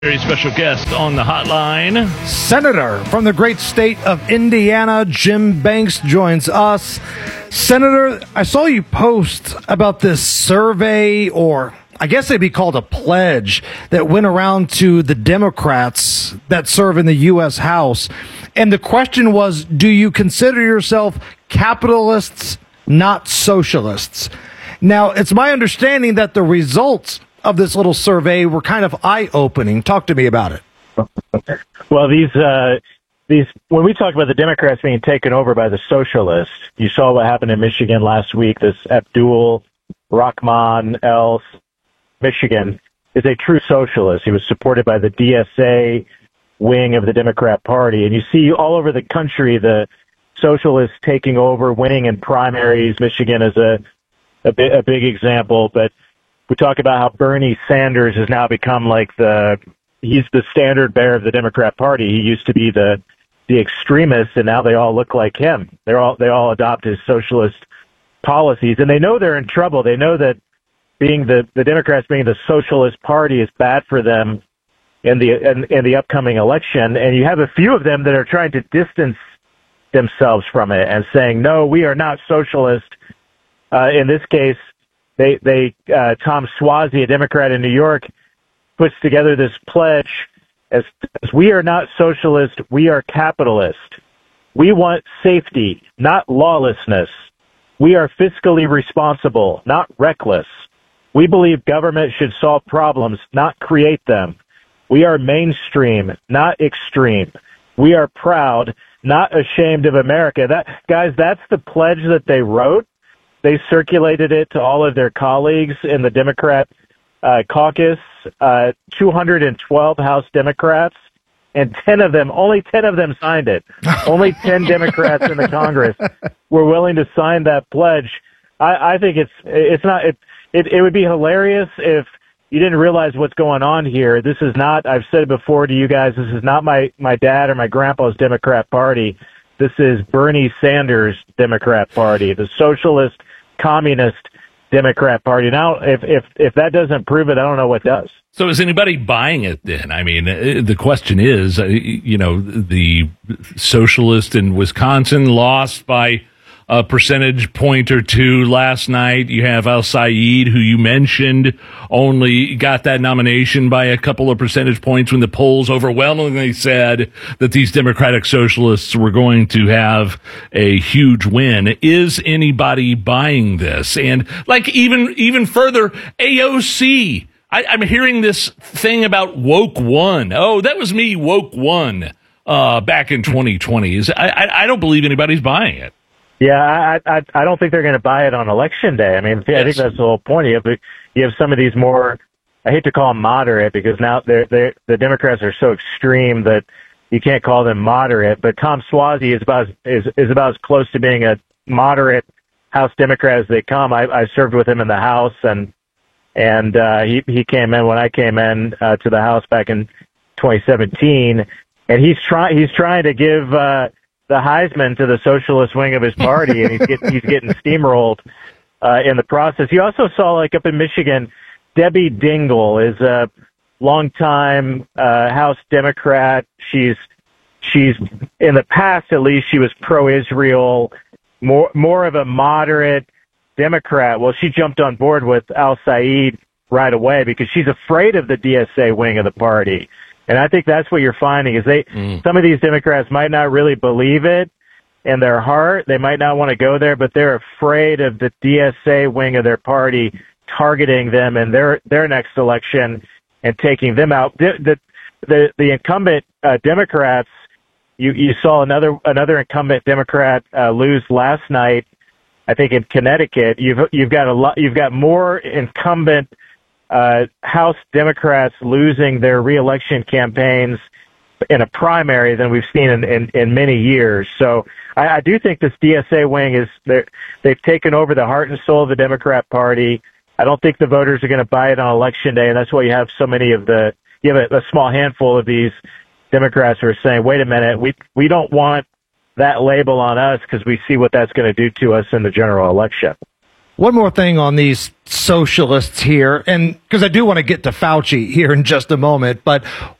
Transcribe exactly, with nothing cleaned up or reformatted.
Very special guest on the hotline. Senator from the great state of Indiana, Jim Banks, joins us. Senator, I saw you post about this survey, or I guess it'd be called a pledge, that went around to the Democrats that serve in the U S House. And the question was, do you consider yourself capitalists, not socialists? Now, it's my understanding that the results of this little survey were kind of eye-opening. Talk to me about it. Well, these uh, these when we talk about the Democrats being taken over by the socialists, you saw what happened in Michigan last week. This Abdul Rahman El Michigan is a true socialist. He was supported by the D S A wing of the Democrat Party, and you see all over the country the socialists taking over, winning in primaries. Michigan is a a, bi- a big example, but we talk about how Bernie Sanders has now become like the, he's the standard bearer of the Democrat Party. He used to be the, the extremist, and now they all look like him. They're all, they all adopt his socialist policies, and they know they're in trouble. They know that being the, the Democrats being the socialist party is bad for them in the, in, in the upcoming election. And you have a few of them that are trying to distance themselves from it and saying, no, we are not socialist. Uh, in this case, They, they, uh, Tom Suozzi, a Democrat in New York, puts together this pledge as, as we are not socialist, we are capitalist. We want safety, not lawlessness. We are fiscally responsible, not reckless. We believe government should solve problems, not create them. We are mainstream, not extreme. We are proud, not ashamed of America. That, guys, that's the pledge that they wrote. They circulated it to all of their colleagues in the Democrat uh, caucus, uh, two hundred twelve House Democrats, and ten of them, only ten of them signed it. Only ten Democrats in the Congress were willing to sign that pledge. I, I think it's it's not it, it it would be hilarious if you didn't realize what's going on here. This is not, I've said it before to you guys, this is not my, my dad or my grandpa's Democrat Party. This is Bernie Sanders' Democrat Party, the socialist, communist Democrat Party. Now, if, if, if that doesn't prove it, I don't know what does. So is anybody buying it then? I mean, the question is, you know, the socialist in Wisconsin lost by a percentage point or two last night. You have Al Said, who you mentioned, only got that nomination by a couple of percentage points when the polls overwhelmingly said that these Democratic Socialists were going to have a huge win. Is anybody buying this? And like even even further, A O C. I, I'm hearing this thing about woke one. Oh, that was me, woke one, uh, back in twenty twenty. Is I, I I don't believe anybody's buying it. Yeah, I, I I don't think they're going to buy it on election day. I mean, yes. I think that's the whole point. You have you have some of these more, I hate to call them moderate because now they're they the Democrats are so extreme that you can't call them moderate. But Tom Suozzi is about is is about as close to being a moderate House Democrat as they come. I, I served with him in the House, and and uh, he he came in when I came in uh, to the House back in twenty seventeen, and he's trying he's trying to give. Uh, the Heisman to the socialist wing of his party, and he's getting, he's getting steamrolled uh, in the process. You also saw, like up in Michigan, Debbie Dingell is a longtime uh, House Democrat. She's she's in the past, at least, she was pro-Israel, more more of a moderate Democrat. Well, she jumped on board with Al Said right away because she's afraid of the D S A wing of the party. And I think that's what you're finding is they, mm. some of these Democrats might not really believe it in their heart. They might not want to go there, but they're afraid of the D S A wing of their party targeting them in their, their next election and taking them out. The, the, the, the incumbent uh, Democrats, you, you saw another, another incumbent Democrat uh, lose last night, I think in Connecticut. You've, you've got a lot, you've got more incumbent Uh, House Democrats losing their reelection campaigns in a primary than we've seen in, in, in many years. So I, I do think this D S A wing is, they've taken over the heart and soul of the Democrat Party. I don't think the voters are going to buy it on election day, and that's why you have so many of the, you have a, a small handful of these Democrats who are saying, wait a minute, we, we don't want that label on us because we see what that's going to do to us in the general election. One more thing on these socialists here, and because I do want to get to Fauci here in just a moment, but